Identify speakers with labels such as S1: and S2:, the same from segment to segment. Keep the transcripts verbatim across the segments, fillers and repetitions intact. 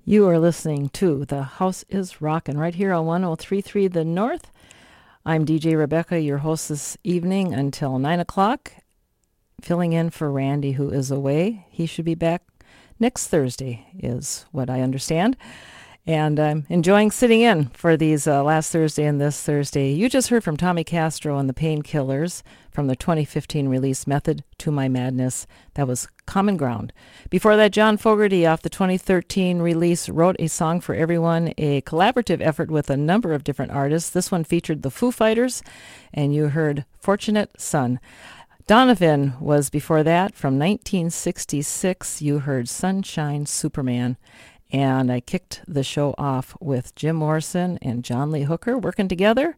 S1: You are listening to The House is Rockin' right here on one oh three point three The North. I'm D J Rebecca, your host this evening until nine o'clock, filling in for Randy, who is away. He should be back next Thursday, is what I understand. And I'm enjoying sitting in for these uh, last Thursday and this Thursday. You just heard from Tommy Castro and the Painkillers from the twenty fifteen release Method to My Madness. That was Common Ground. Before that, John Fogerty off the twenty thirteen release Wrote a Song for Everyone, a collaborative effort with a number of different artists. This one featured the Foo Fighters, and you heard Fortunate Son. Donovan was before that. From nineteen sixty-six, you heard Sunshine Superman. And I kicked the show off with Jim Morrison and John Lee Hooker working together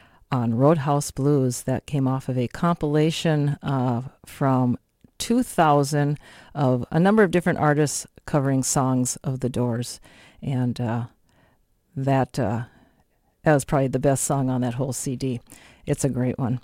S1: on Roadhouse Blues. That came off of a compilation uh, from two thousand of a number of different artists covering songs of the Doors. And uh, that, uh, that was probably the best song on that whole C D. It's a great one.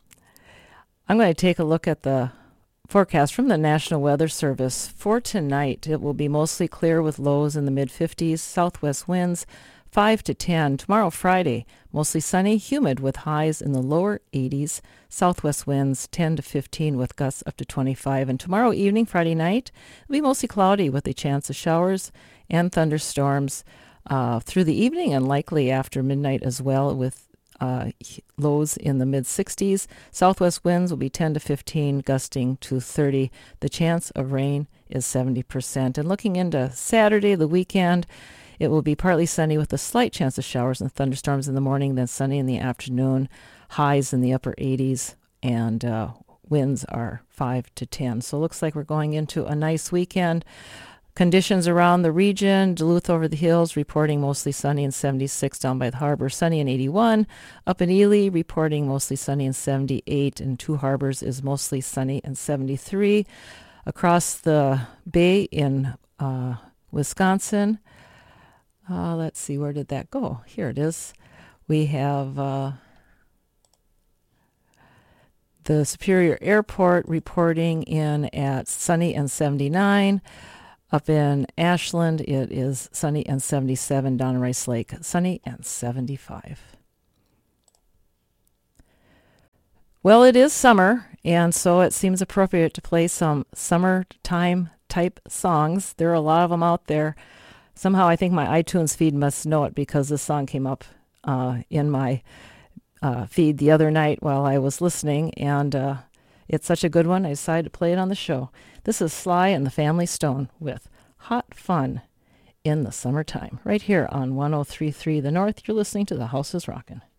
S1: I'm going to take a look at the forecast from the National Weather Service for tonight. It will be mostly clear with lows in the mid fifties, southwest winds five to ten. Tomorrow, Friday, mostly sunny, humid with highs in the lower eighties, southwest winds ten to fifteen with gusts up to twenty-five. And tomorrow evening, Friday night, it'll be mostly cloudy with a chance of showers and thunderstorms uh, through the evening and likely after midnight as well, with Uh, lows in the mid sixties. Southwest winds will be ten to fifteen, gusting to thirty. The chance of rain is seventy percent. And looking into Saturday, the weekend, it will be partly sunny with a slight chance of showers and thunderstorms in the morning, then sunny in the afternoon, highs in the upper eighties, and uh, winds are five to ten. So it looks like we're going into a nice weekend. Conditions around the region: Duluth over the hills reporting mostly sunny and seventy-six, down by the harbor sunny and eighty-one. Up in Ely reporting mostly sunny and seventy-eight, and Two Harbors is mostly sunny and seventy-three. Across the bay in uh, Wisconsin, uh, let's see, where did that go? Here it is. We have uh, the Superior Airport reporting in at sunny and seventy-nine. Up in Ashland, it is sunny and seventy-seven. Down in Rice Lake, sunny and seventy-five. Well, it is summer, and so it seems appropriate to play some summertime type songs. There are a lot of them out there. Somehow I think my iTunes feed must know it, because this song came up uh, in my uh, feed the other night while I was listening, and uh, it's such a good one, I decided to play it on the show. This is Sly and the Family Stone with Hot Fun in the Summertime, right here on one oh three point three The North. You're listening to The House is Rockin'.